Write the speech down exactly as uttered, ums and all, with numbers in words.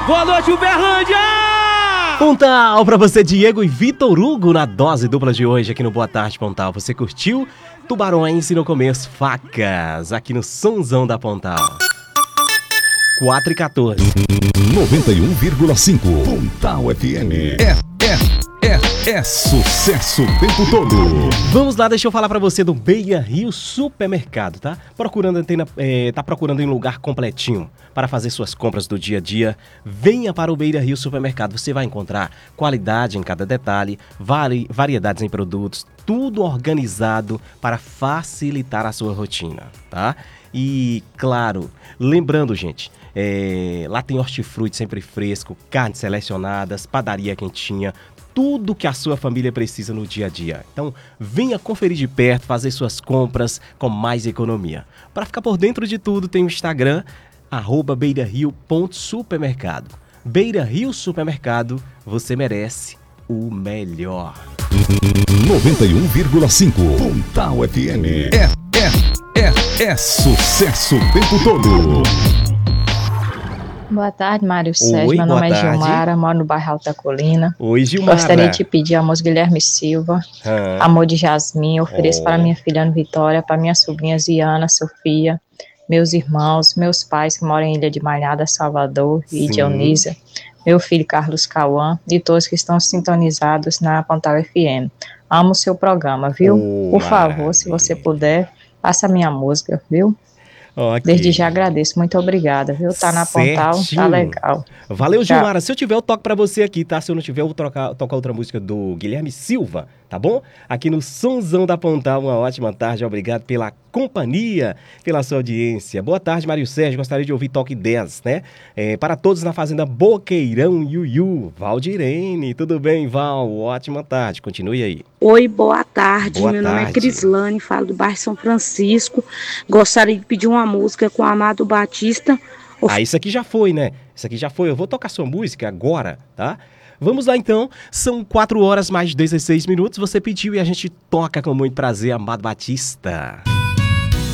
Boa noite, Uberlândia! Pontal pra você, Diego e Vitor Hugo, na dose dupla de hoje aqui no Boa Tarde, Pontal. Você curtiu Tubarões e no começo Facas, aqui no Sonzão da Pontal. quatro e quatorze. noventa e um vírgula cinco. Pontal F M. É, é, é, é sucesso o tempo todo. Vamos lá, deixa eu falar pra você do Beira Rio Supermercado, tá? Procurando antena, é, tá procurando em um lugar completinho para fazer suas compras do dia a dia? Venha para o Beira Rio Supermercado. Você vai encontrar qualidade em cada detalhe, vari, variedades em produtos, tudo organizado para facilitar a sua rotina, tá? E, claro, lembrando, gente, é, lá tem hortifruti sempre fresco, carnes selecionadas, padaria quentinha, tudo que a sua família precisa no dia a dia. Então, venha conferir de perto, fazer suas compras com mais economia. Para ficar por dentro de tudo, tem o Instagram, arroba beirario ponto supermercado. Beira Rio Supermercado, você merece o melhor. noventa e um vírgula cinco. Pontal F M. É, é, é, é sucesso o tempo todo. Boa tarde, Mário Sérgio. Meu nome é Gilmara, moro no bairro Alta Colina. Oi, Gilmara. Gostaria de pedir a música Guilherme Silva, ah. Amor de Jasmim. Ofereço oh. para minha filha Ana Vitória, para minhas sobrinhas Iana, Sofia, meus irmãos, meus pais que moram em Ilha de Malhada, Salvador e Dionísia, meu filho Carlos Cauã e todos que estão sintonizados na Pontal F M. Amo o seu programa, viu? Oh, Por favor, maravilha. Se você puder, faça a minha música, viu? Okay. Desde já agradeço, muito obrigada, viu? Tá na Pontal, tá legal. Valeu, Gilmara. Se eu tiver, eu toco pra você aqui, tá? Se eu não tiver, eu vou tocar, tocar outra música do Guilherme Silva, tá bom? Aqui no Sonzão da Pontal, uma ótima tarde, obrigado pela companhia, pela sua audiência. Boa tarde, Mário Sérgio, gostaria de ouvir Toque dez, né? É, para todos na Fazenda Boqueirão, Iuiu, Valdirene, tudo bem, Val? Ótima tarde, continue aí. Oi, boa tarde, boa meu tarde. nome é Crislane, falo do bairro São Francisco, gostaria de pedir uma música com o Amado Batista. Ah, isso aqui já foi, né? Isso aqui já foi, eu vou tocar sua música agora, tá? Vamos lá então, são quatro horas mais dezesseis minutos, você pediu e a gente toca com muito prazer, Amado Batista.